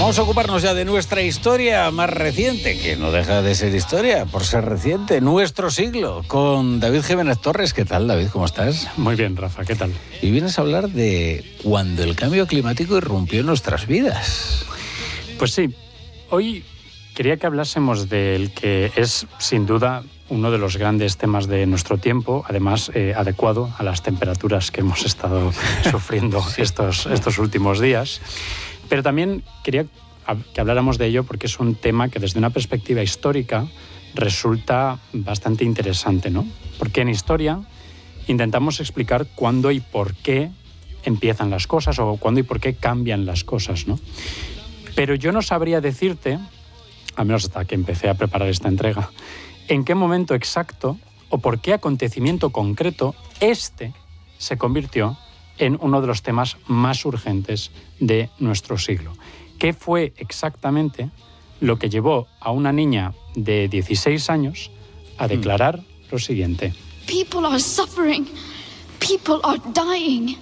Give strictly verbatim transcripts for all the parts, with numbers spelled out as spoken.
Vamos a ocuparnos ya de nuestra historia más reciente, que no deja de ser historia por ser reciente, nuestro siglo, con David Jiménez Torres. ¿Qué tal, David? ¿Cómo estás? Muy bien, Rafa, ¿qué tal? Y vienes a hablar de cuando el cambio climático irrumpió en nuestras vidas. Pues sí, hoy quería que hablásemos del que es, sin duda, uno de los grandes temas de nuestro tiempo, además eh, adecuado a las temperaturas que hemos estado sufriendo sí. estos, estos últimos días. Pero también quería que habláramos de ello porque es un tema que desde una perspectiva histórica resulta bastante interesante, ¿no? Porque en historia intentamos explicar cuándo y por qué empiezan las cosas o cuándo y por qué cambian las cosas, ¿no? Pero yo no sabría decirte, al menos hasta que empecé a preparar esta entrega, en qué momento exacto o por qué acontecimiento concreto este se convirtió en uno de los temas más urgentes de nuestro siglo. ¿Qué fue exactamente lo que llevó a una niña de dieciséis años a declarar mm. lo siguiente? People are suffering. People are dying.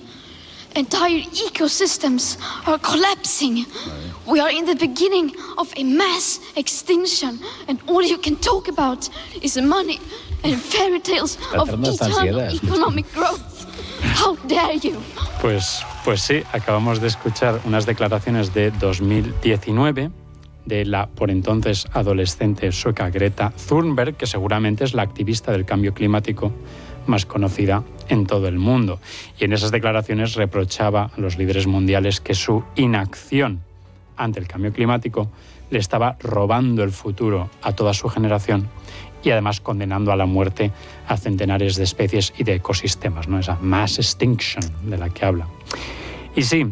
Entire ecosystems are collapsing. We are in the beginning of a mass extinction, and all you can talk about is money and fairy tales of eternal economic growth. How dare you? Pues, pues sí, acabamos de escuchar unas declaraciones de dos mil diecinueve de la por entonces adolescente sueca Greta Thunberg, que seguramente es la activista del cambio climático más conocida en todo el mundo. Y en esas declaraciones reprochaba a los líderes mundiales que su inacción ante el cambio climático le estaba robando el futuro a toda su generación y además condenando a la muerte a centenares de especies y de ecosistemas, ¿no? Esa mass extinction de la que habla. Y sí,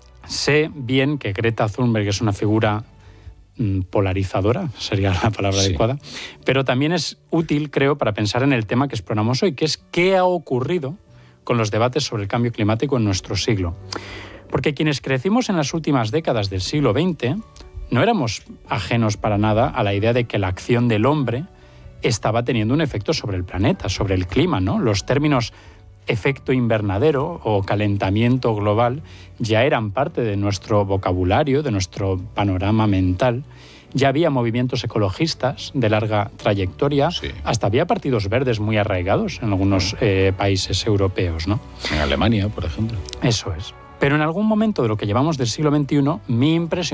sé bien que Greta Thunberg es una figura polarizadora, sería la palabra sí. adecuada, pero también es útil, creo, para pensar en el tema que exploramos hoy, que es qué ha ocurrido con los debates sobre el cambio climático en nuestro siglo. Porque quienes crecimos en las últimas décadas del siglo veinte no éramos ajenos para nada a la idea de que la acción del hombre estaba teniendo un efecto sobre el planeta, sobre el clima, ¿no? Los términos efecto invernadero o calentamiento global ya eran parte de nuestro vocabulario, de nuestro panorama mental. Ya había movimientos ecologistas de larga trayectoria, sí. hasta había partidos verdes muy arraigados en algunos eh, países europeos, ¿no? En Alemania, por ejemplo. Eso es. Pero en algún momento de lo que llevamos del siglo veintiuno, mi impresión